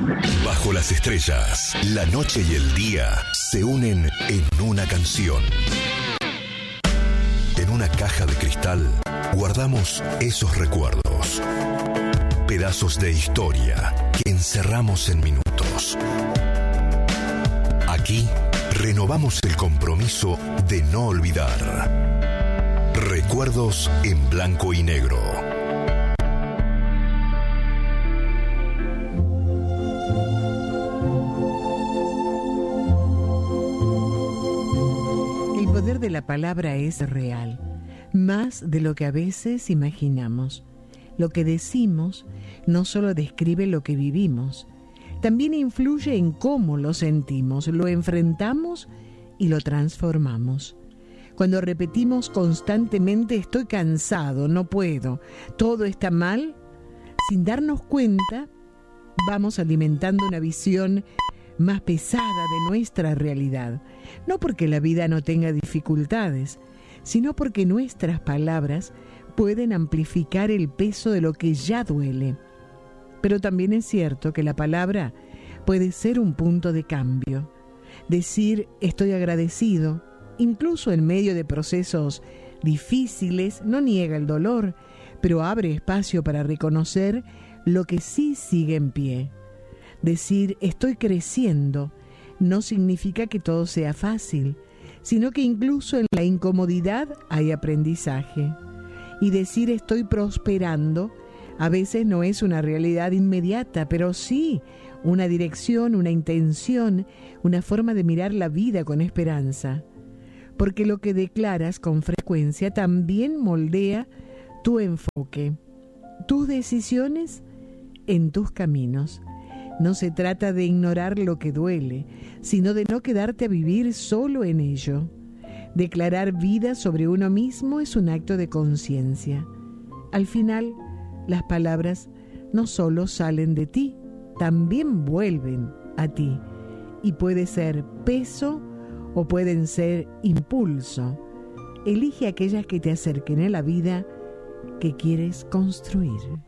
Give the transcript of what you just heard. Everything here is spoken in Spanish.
Bajo las estrellas, la noche y el día se unen en una canción. En una caja de cristal guardamos esos recuerdos. Pedazos de historia que encerramos en minutos. Aquí renovamos el compromiso de no olvidar. Recuerdos en blanco y negro. El poder de la palabra es real, más de lo que a veces imaginamos. Lo que decimos no solo describe lo que vivimos, también influye en cómo lo sentimos, lo enfrentamos y lo transformamos. Cuando repetimos constantemente estoy cansado, no puedo, todo está mal, sin darnos cuenta, vamos alimentando una visión más pesada de nuestra realidad. No porque la vida no tenga dificultades, sino porque nuestras palabras pueden amplificar el peso de lo que ya duele. Pero también es cierto que la palabra puede ser un punto de cambio. Decir estoy agradecido, incluso en medio de procesos difíciles, no niega el dolor, pero abre espacio para reconocer lo que sí sigue en pie. Decir estoy creciendo no significa que todo sea fácil, sino que incluso en la incomodidad hay aprendizaje. Y decir estoy prosperando a veces no es una realidad inmediata, pero sí una dirección, una intención, una forma de mirar la vida con esperanza. Porque lo que declaras con frecuencia también moldea tu enfoque, tus decisiones en tus caminos. No se trata de ignorar lo que duele, sino de no quedarte a vivir solo en ello. Declarar vida sobre uno mismo es un acto de conciencia. Al final, las palabras no solo salen de ti, también vuelven a ti. Y puede ser peso o pueden ser impulso. Elige aquellas que te acerquen a la vida que quieres construir.